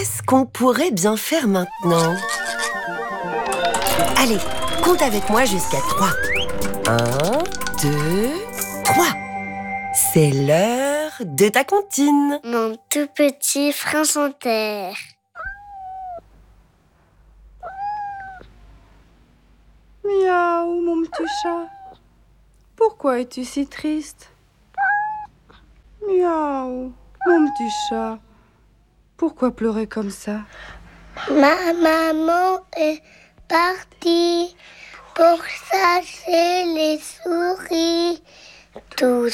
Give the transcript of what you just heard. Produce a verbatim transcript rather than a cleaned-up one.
Qu'est-ce qu'on pourrait bien faire maintenant? Allez, compte avec moi jusqu'à trois. Un, deux, trois. C'est l'heure de ta comptine. Mon tout petit prince en terre. Miaou, mon petit chat. Pourquoi es-tu si triste? Miaou, mon petit chat. Pourquoi pleurer comme ça? Ma maman est partie pour chasser les souris. Tout